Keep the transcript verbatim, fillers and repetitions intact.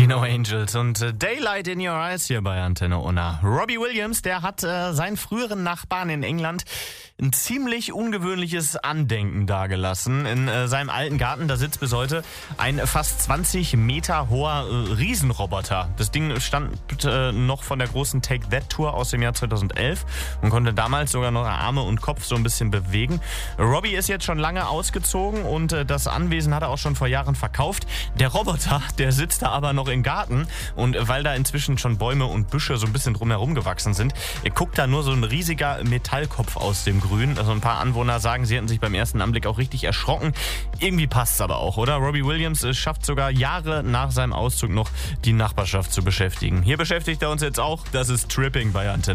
No Angels und äh, Daylight in Your Eyes hier bei Antenne Unna. Robbie Williams, der hat äh, seinen früheren Nachbarn in England ein ziemlich ungewöhnliches Andenken dagelassen. In äh, seinem alten Garten, da sitzt bis heute ein fast zwanzig Meter hoher äh, Riesenroboter. Das Ding stand äh, noch von der großen Take That Tour aus dem Jahr zweitausendelf und konnte damals sogar noch Arme und Kopf so ein bisschen bewegen. Robbie ist jetzt schon lange ausgezogen und äh, das Anwesen hat er auch schon vor Jahren verkauft. Der Roboter, der sitzt da aber noch im Garten und äh, weil da inzwischen schon Bäume und Büsche so ein bisschen drumherum gewachsen sind, äh, guckt da nur so ein riesiger Metallkopf aus dem Grün. Also ein paar Anwohner sagen, sie hätten sich beim ersten Anblick auch richtig erschrocken. Irgendwie passt es aber auch, oder? Robbie Williams äh, schafft sogar Jahre nach seinem Auszug noch die Nachbarschaft zu beschäftigen. Hier beschäftigt er uns jetzt auch. Das ist Tripping bei Antenne.